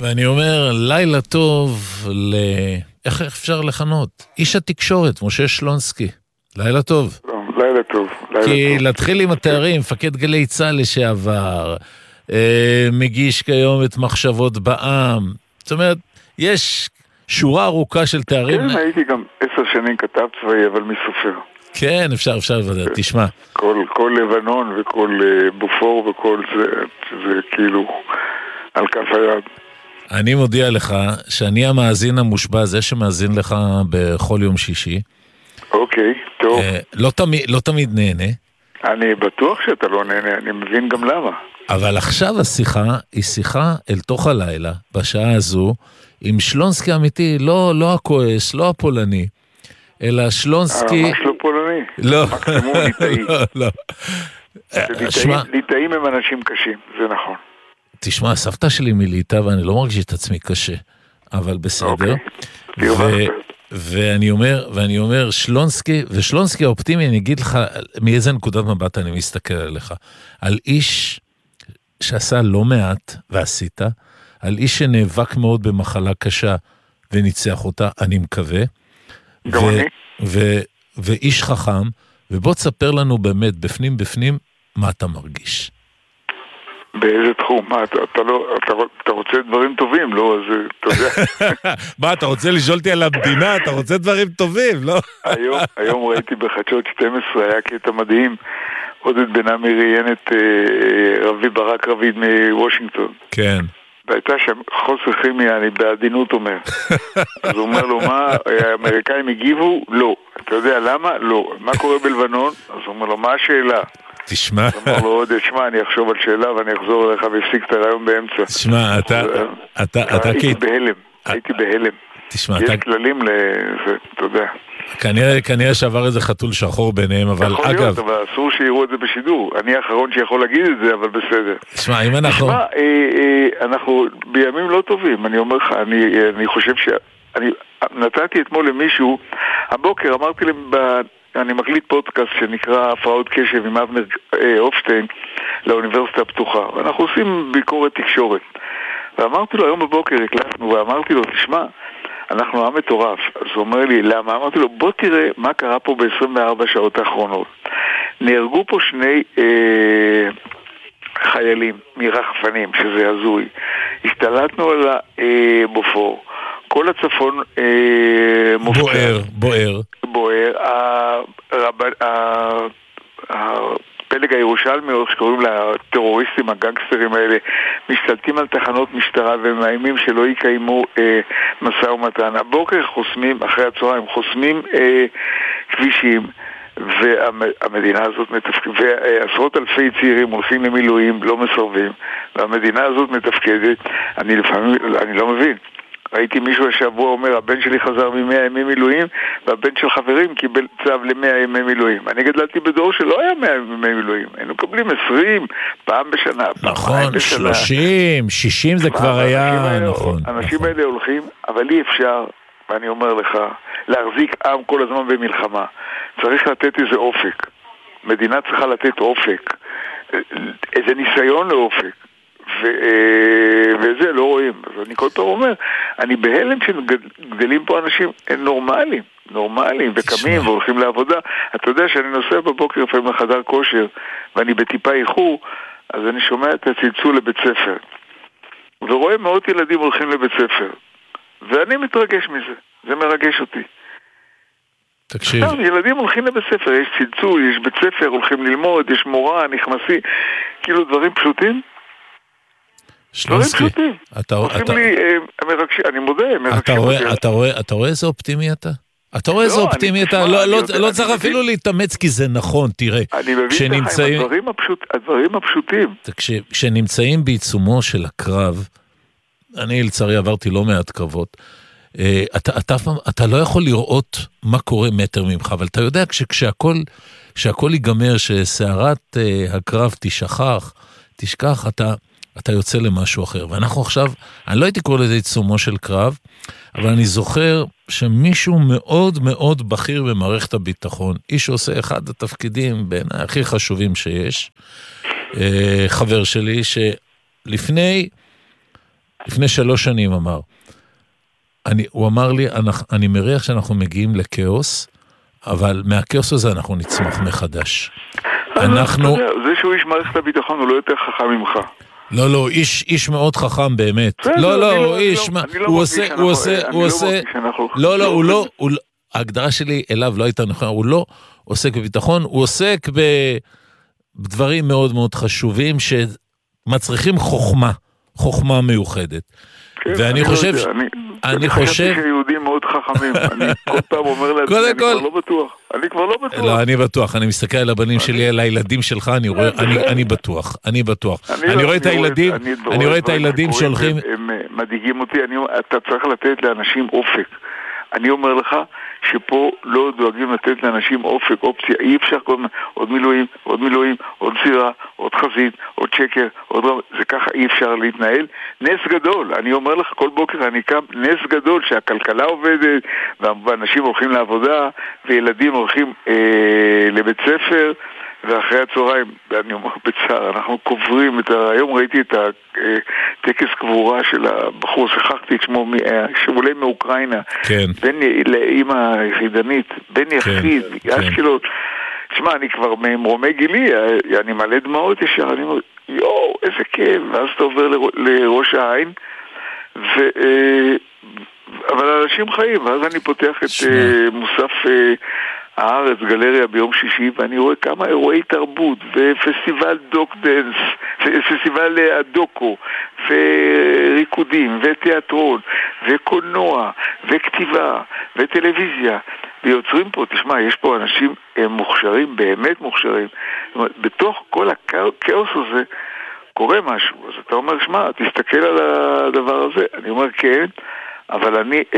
ואני אומר, לילה טוב איך אפשר לכנות? איש התקשורת, משה שלונסקי. לילה טוב. לילה טוב. כי להתחיל עם התארים, מפקד גלי צה"ל לשעבר, מגיש כיום את מחשבות בעם. זאת אומרת, יש שורה ארוכה של תארים. כן, הייתי גם 10 שנים כתב צבאי, אבל מסופר. כן, אפשר לדעת, תשמע. כל לבנון וכל בופור וכל זה כאילו על כף היד. אני מודיע לך שאני המאזין המושבע, זה שמאזין לך בכל יום שישי. אוקיי, טוב. לא תמיד נהנה. אני בטוח שאתה לא נהנה, אני מבין גם למה. אבל עכשיו השיחה היא שיחה אל תוך הלילה, בשעה הזו, עם שלונסקי אמיתי, לא הכועס, לא הפולני, אלא שלונסקי... ממש לא פולני. לא. מקסימום ליטאים. לא. ליטאים הם אנשים קשים, זה נכון. תשמע, הסבתא שלי מליטא, ואני לא מרגיש את עצמי קשה, אבל בסדר. ואני אומר, שלונסקי האופטימי, אני אגיד לך מאיזה נקודת מבט אני מסתכל עליך. על איש שעשה לא מעט, ועשית, על איש שנאבק מאוד במחלה קשה, וניצח אותה, אני מקווה. גם אני. ואיש חכם, ובוא תספר לנו באמת, בפנים, מה אתה מרגיש. באיזה תחום? מה, אתה רוצה דברים טובים, לא? אז אתה יודע. מה, אתה רוצה לשאול אותי על המדינה? אתה רוצה דברים טובים, לא? היום ראיתי בחדשות 12, היה קטע מדהים, עודד בן עמי ראיין את רבי ברק רביד מוושינגטון. כן. והייתה שם חוסר כימיה, אני בעדינות אומר. אז הוא אומר לו, מה, האמריקאים הגיבו? לא. אתה יודע למה? לא. מה קורה בלבנון? אז הוא אומר לו, מה השאלה? תשמע. הוא אומר לו, עוד, תשמע, אני אחשוב על שאלה ואני אחזור אליך והפסיק את הרעיון באמצע. תשמע, אתה הייתי בהלם. תשמע, יש כללים לזה, אתה יודע. כנראה שעבר איזה חתול שחור ביניהם, אבל יכול אגב... להיות, אבל אסור שיראו את זה בשידור. אני האחרון שיכול להגיד את זה, אבל בסדר. תשמע, אם אנחנו... תשמע, אנחנו בימים לא טובים, אני אומר לך, אני חושב אני נתתי אתמול למישהו, הבוקר אמרתי להם, אני מקליט פודקאסט שנקרא הפרעות קשב עם אבנר אופשטיין לאוניברסיטה הפתוחה, ואנחנו עושים ביקורת תקשורת. ואמרתי לו, היום בבוקר הקלטנו, ואמרתי לו, תשמע, אנחנו עם מטורף. אז הוא אומר לי, למה? אמרתי לו, בוא תראה מה קרה פה ב-24 שעות האחרונות. נהרגו פה 2 חיילים מרחפנים, שזה הזוי. השתלטנו על הבופור. כל הצפון בוער. הפלג הירושלמי, או שקוראים לטרוריסטים, הגנגסטרים האלה, משתלטים על תחנות משטרה ומאיימים שלא יקיימו משא ומתן. הבוקר חוסמים, אחרי הצהריים, חוסמים כבישים, והמדינה הזאת ועשרות אלפי צעירים הולכים למילואים, לא מסרבים, והמדינה הזאת מתפקדת. אני לא מבין. ראיתי מישהו השבוע אומר, הבן שלי חזר מ100 ימי מילואים, והבן של חברים קיבל צו ל100 ימי מילואים. אני גדלתי בדור שלא היה 100 ימי מילואים. היינו מקבלים 20 פעם בשנה. נכון, 30, 60 זה כבר היה, נכון. האנשים האלה הולכים, אבל אי אפשר, ואני אומר לך, להחזיק עם כל הזמן במלחמה. צריך לתת איזה אופק. מדינה צריכה לתת אופק. איזה ניסיון לאופק. וזה לא רואים. אז אני כל פעם אומר, אני בהלם שגדלים פה אנשים נורמליים וקמים והולכים לעבודה. אתה יודע שאני נוסע בבוקר לפעמים לחדר כושר ואני בטיפה איחור, אז אני שומע את הצלצול לבית ספר ורואה מאות ילדים הולכים לבית ספר, ואני מתרגש מזה. זה מרגש אותי. תקשיב. ילדים הולכים לבית ספר, יש צלצול, יש בית ספר, הולכים ללמוד, יש מורה, נכנסים, כאילו דברים פשוטים. שלונסקי, אני מודה, אתה רואה איזה אופטימי אתה? אתה רואה איזה אופטימי אתה? לא צריך אפילו להתאמץ, כי זה נכון, תראה. אני מבין לך עם הדברים הפשוטים. כשנמצאים בעיצומו של הקרב, אני לצערי עברתי לא מעט קרבות, אתה לא יכול לראות מה קורה מטר ממך, אבל אתה יודע כשהכל ייגמר, שסערת הקרב תשכח, אתה יוצא למשהו אחר. ואנחנו עכשיו, אני לא הייתי קורא לזה עיצומו של קרב, אבל אני זוכר שמישהו מאוד מאוד בכיר במערכת הביטחון, איש שעושה אחד התפקידים בין הכי חשובים שיש, חבר שלי, שלפני לפני 3 שנים אמר, הוא אמר לי, אני מריח שאנחנו מגיעים לקאוס, אבל מהקאוס הזה אנחנו נצמח מחדש. זה שהוא איש מערכת הביטחון, הוא לא יותר חכם ממך. לא, איש מאוד חכם באמת. לא, איש, הוא עושה, ההגדרה שלי אליו לא הייתה נכונה, הוא לא עוסק בביטחון, הוא עוסק בדברים מאוד מאוד חשובים, שמצריכים חוכמה מיוחדת. ואני חושב, אני חושב שיהודים מאוד חכמים, אני כל פעם אומר לעצמי, אני כבר לא בטוח. לא, אני בטוח, אני מסתכל על הבנים שלי, על הילדים שלך, אני בטוח. אני רואה את הילדים שהולכים... הם מדאיגים אותי, אתה צריך לתת לאנשים אופק. אני אומר לך שפה לא דואגים לתת לאנשים אופק, אופציה, אי אפשר כל הזמן, עוד מילואים, עוד סירה, עוד חזית, עוד שקר, זה ככה אי אפשר להתנהל. נס גדול, אני אומר לך כל בוקר אני קם, נס גדול שהכלכלה עובדת, ואנשים הולכים לעבודה, וילדים הולכים לבית ספר, ואחרי הצהריים, אני אומר בצער, אנחנו קוברים היום ראיתי את הטקס קבורה של הבחור, שכחתי את שמו, שעולה מאוקראינה, כן. לאמא היחידנית, בן יחיד, אשקלון. תשמע, אני כבר ממרומי גילי, אני מלא דמעות ישר, אני אומר, יואו, איזה כיף, ואז אתה עובר לראש העין, אבל אנשים חיים, ואז אני פותח את מוסף הארץ, גלריה ביום שישי, ואני רואה כמה אירועי תרבות, ופסטיבל דוקדנס, פסטיבל הדוקו, וריקודים, ותיאטרון, וקולנוע, וכתיבה, וטלוויזיה, ויוצרים פה, תשמע, יש פה אנשים מוכשרים, באמת מוכשרים, בתוך כל הכאוס הזה, קורה משהו, אז אתה אומר, שמע, תסתכל על הדבר הזה, אני אומר כן, אבל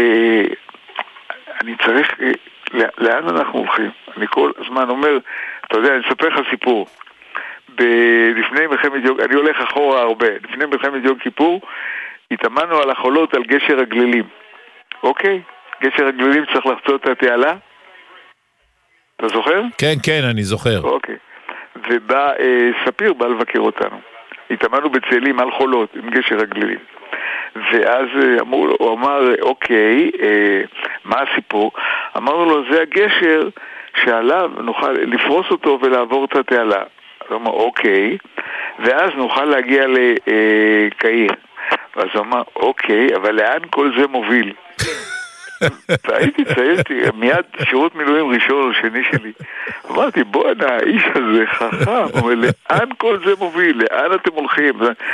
אני צריך... לאן אנחנו הולכים? אני כל הזמן אומר, אתה יודע, אני אספר לך סיפור. לפני מלחמת יום, אני הולך אחורה הרבה, לפני מלחמת יום כיפור, התאמנו על החולות על גשר הגלילים. אוקיי? גשר הגלילים צריך לחצות את התעלה? אתה זוכר? כן, אני זוכר. אוקיי. ובא ספיר, בא לבקר אותנו. התאמנו בצאלים על חולות עם גשר הגלילים. ואז הוא אמר, אוקיי, מה הסיפור? אמרנו לו, זה הגשר שעליו נוכל לפרוס אותו ולעבור את התעלה. הוא אמר, אוקיי, ואז נוכל להגיע לקהיר. ואז הוא אמר, אוקיי, אבל לאן כל זה מוביל? הייתי ציירתי, מיד שירות מילואים ראשון או שני שלי. אמרתי, בוא'נה, האיש הזה חכם, אבל לאן כל זה מוביל? לאן אתם הולכים?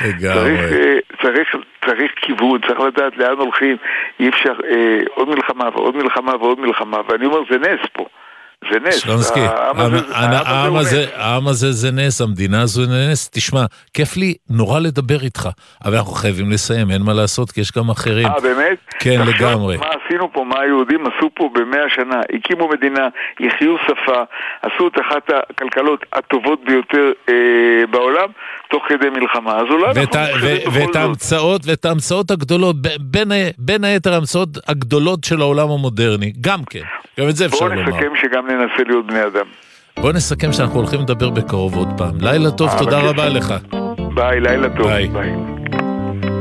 צריך כיוון, צריך לדעת לאן הולכים. אי אפשר עוד מלחמה ועוד מלחמה ועוד מלחמה, ואני אומר, זה נס פה. זה נס. העם הזה זה נס, המדינה הזו זה נס. תשמע, כיף לי נורא לדבר איתך, אבל אנחנו חייבים לסיים, אין מה לעשות, כי יש גם אחרים. באמת? כן, לגמרי. מה עשינו פה, מה היהודים עשו פה ב100 שנה? הקימו מדינה, יחיו שפה, עשו את אחת הכלכלות הטובות ביותר בעולם, תוך כדי מלחמה. אז אולי ואת ההמצאות הגדולות, בין היתר ההמצאות הגדולות של העולם המודרני, גם כן. גם את זה אפשר לומר. בואו נסכם שגם ננסה להיות בני אדם. בואו נסכם שאנחנו הולכים לדבר בקרוב עוד פעם. לילה טוב, תודה רבה לך. ביי, לילה טוב. ביי.